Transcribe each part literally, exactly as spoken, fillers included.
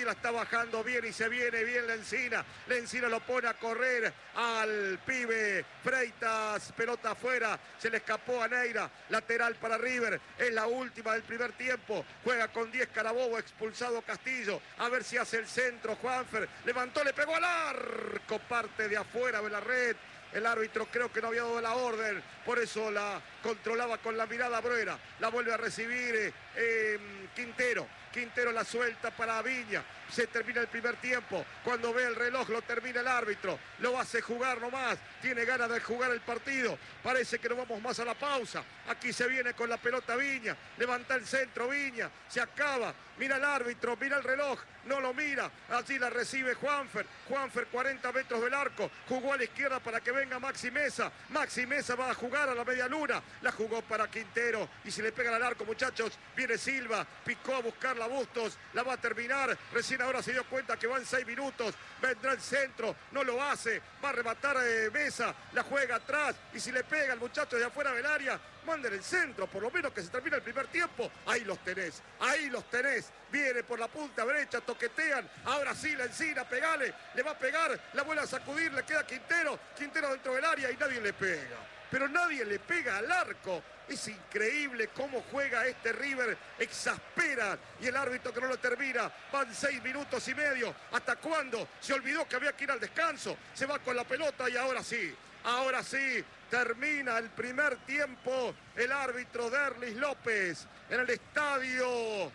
la está bajando bien y se viene bien Lencina. Lencina lo pone a correr al pibe Freitas, pelota afuera, se le escapó a Neira, lateral para River, es la última del primer tiempo, juega con diez Carabobo, expulsado Castillo, a ver si hace el centro, Juanfer, levantó, le pegó al arco, parte de afuera de la red. El árbitro creo que no había dado la orden, por eso la controlaba con la mirada Bruera. La vuelve a recibir eh, eh, Quintero. Quintero la suelta para Viña. Se termina el primer tiempo. Cuando ve el reloj lo termina el árbitro. Lo hace jugar nomás. Tiene ganas de jugar el partido. Parece que no vamos más a la pausa. Aquí se viene con la pelota Viña. Levanta el centro Viña. Se acaba. Mira el árbitro. Mira el reloj. No lo mira. Allí la recibe Juanfer. Juanfer cuarenta metros del arco. Jugó a la izquierda para que venga Maxi Mesa. Maxi Mesa va a jugar a la media luna. La jugó para Quintero. Y si le pegan al arco, muchachos, viene Silva. Picó a buscar la Bustos, la va a terminar, recién ahora se dio cuenta que van seis minutos, vendrá el centro, no lo hace, va a rematar eh, Mesa, la juega atrás, y si le pega al muchacho de afuera del área, manden el centro, por lo menos que se termine el primer tiempo, ahí los tenés, ahí los tenés, viene por la punta derecha, toquetean, ahora sí la Lencina, pegale, le va a pegar, la vuelve a sacudir, le queda Quintero, Quintero dentro del área y nadie le pega, pero nadie le pega al arco. Es increíble cómo juega este River, exaspera y el árbitro que no lo termina. Van seis minutos y medio. ¿Hasta cuándo? Se olvidó que había que ir al descanso. Se va con la pelota y ahora sí, ahora sí, termina el primer tiempo. El árbitro Derlis López en el estadio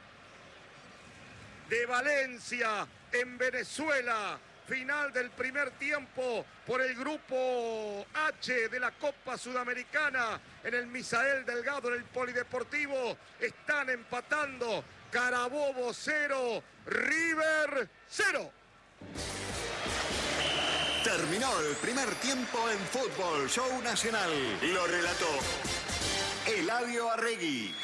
de Valencia, en Venezuela. Final del primer tiempo por el grupo H de la Copa Sudamericana en el Misael Delgado, en el Polideportivo. Están empatando. Carabobo cero, River cero. Terminó el primer tiempo en Fútbol Show Nacional. Lo relató Eladio Arregui.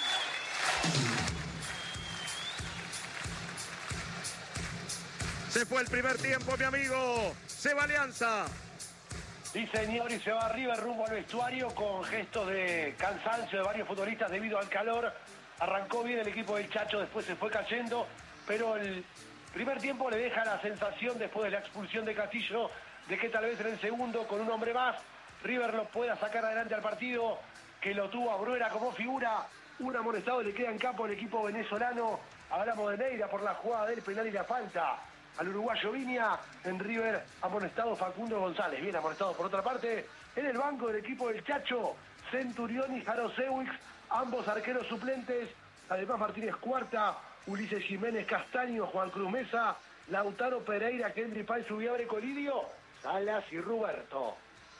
Se fue el primer tiempo, mi amigo. Se va Alianza. Sí, señor, y se va River rumbo al vestuario con gestos de cansancio de varios futbolistas debido al calor. Arrancó bien el equipo del Chacho, después se fue cayendo, pero el primer tiempo le deja la sensación, después de la expulsión de Castillo, de que tal vez en el segundo, con un hombre más, River lo pueda sacar adelante al partido, que lo tuvo a Bruera como figura. Un amonestado le queda en campo el equipo venezolano. Hablamos de Neira por la jugada del penal y la falta al uruguayo Viña. En River, amonestado Facundo González. Bien amonestado por otra parte. En el banco del equipo del Chacho, Centurión y Jarosewicz, ambos arqueros suplentes. Además Martínez Cuarta, Ulises Jiménez Castaño, Juan Cruz Mesa, Lautaro Pereira, Kendry Pay, Subiabre Colidio, Salas y Ruberto.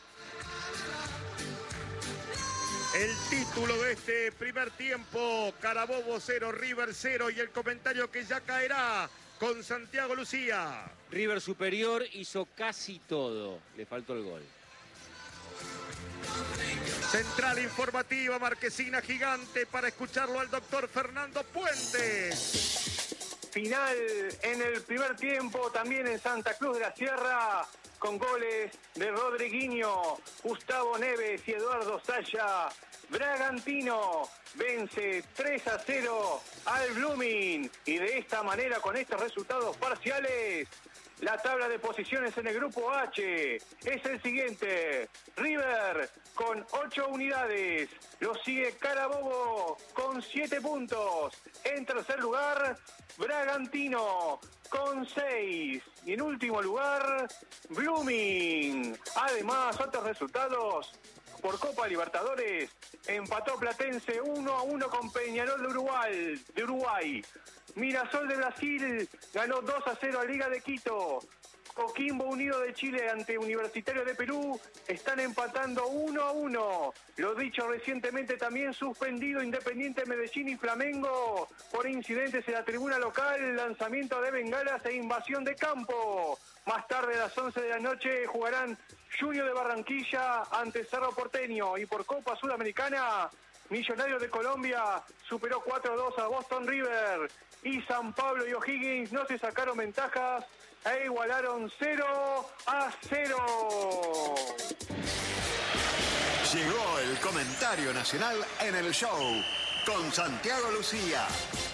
El título de este primer tiempo, Carabobo cero, River cero, y el comentario que ya caerá con Santiago Lucía. River superior, hizo casi todo, le faltó el gol. Central informativa, Marquesina Gigante, para escucharlo al doctor Fernando Puentes. Final en el primer tiempo, también en Santa Cruz de la Sierra, con goles de Rodriguinho, Gustavo Neves y Eduardo Saya. Bragantino vence tres a cero al Blooming, y de esta manera, con estos resultados parciales, la tabla de posiciones en el grupo H es el siguiente: River con ocho unidades, lo sigue Carabobo con siete puntos, en tercer lugar Bragantino con seis, y en último lugar Blooming. Además, otros resultados por Copa Libertadores: empató Platense uno a uno con Peñarol de Uruguay, de Uruguay. Mirasol de Brasil ganó dos a cero a Liga de Quito. Coquimbo Unido de Chile ante Universitario de Perú están empatando uno a uno. Lo dicho recientemente, también suspendido Independiente Medellín y Flamengo por incidentes en la tribuna local, lanzamiento de bengalas e invasión de campo. Más tarde, a las once de la noche, jugarán Junior de Barranquilla ante Cerro Porteño. Y por Copa Sudamericana, Millonarios de Colombia superó cuatro a dos a Boston River. Y San Pablo y O'Higgins no se sacaron ventajas e igualaron cero a cero. Llegó el comentario nacional en el show con Santiago Lucía.